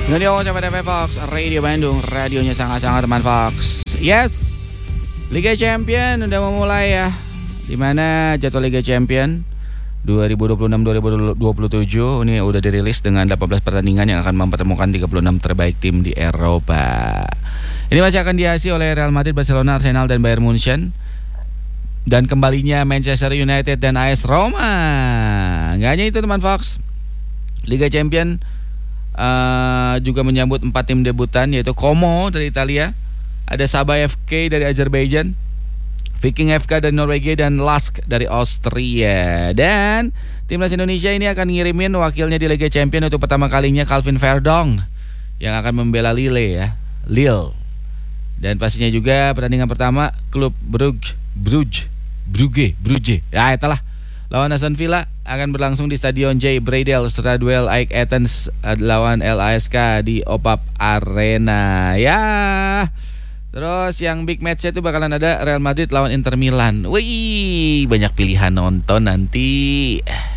Radio CPTV Fox, Radio Bandung, radionya sangat-sangat teman Fox. Yes, Liga Champion udah memulai ya. Dimana jadwal Liga Champion 2026-2027 ini udah dirilis dengan 18 pertandingan yang akan mempertemukan 36 terbaik tim di Eropa. Ini masih akan diisi oleh Real Madrid, Barcelona, Arsenal, dan Bayern Munchen. Dan kembalinya Manchester United dan AS Roma. Nggak hanya itu teman Fox, Liga Champion juga menyambut 4 tim debutan, yaitu Como dari Italia, ada Sabah FK dari Azerbaijan, Viking FK dari Norwegia, dan Lask dari Austria. Dan timnas Indonesia ini akan ngirimin wakilnya di Liga Champion untuk pertama kalinya, Calvin Verdong, yang akan membela Lille. Dan pastinya juga pertandingan pertama klub Brugge. Ya itulah, lawan Aston Villa akan berlangsung di Stadion J. Bredel, setelah duel AEK Athens lawan LASK di OPAP Arena. Ya. Terus yang big match itu bakalan ada Real Madrid lawan Inter Milan. Wih, banyak pilihan nonton nanti.